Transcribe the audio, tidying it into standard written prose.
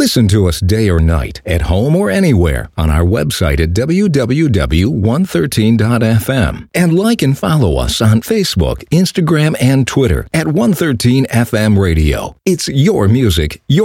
Listen to us day or night, at home or anywhere, on our website at www.113.fm. And like and follow us on Facebook, Instagram, and Twitter at 113 FM Radio. It's your music, your